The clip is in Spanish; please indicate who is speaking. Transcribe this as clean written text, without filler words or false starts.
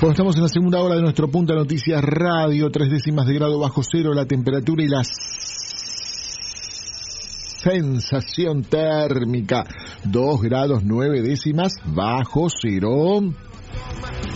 Speaker 1: Bueno, estamos en la segunda hora de nuestro Punta Noticias Radio, 3 décimas de grado bajo cero la temperatura y la sensación térmica, 2 grados 9 décimas bajo cero.